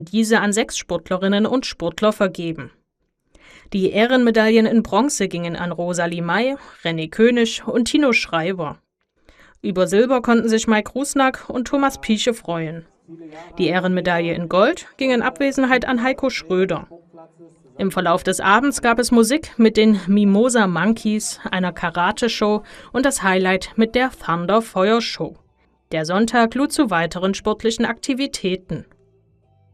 diese an 6 Sportlerinnen und Sportler vergeben. Die Ehrenmedaillen in Bronze gingen an Rosalie May, René König und Tino Schreiber. Über Silber konnten sich Mike Rusnak und Thomas Piche freuen. Die Ehrenmedaille in Gold ging in Abwesenheit an Heiko Schröder. Im Verlauf des Abends gab es Musik mit den Mimosa Monkeys, einer Karate-Show und das Highlight mit der Thunder Feuer Show. Der Sonntag lud zu weiteren sportlichen Aktivitäten.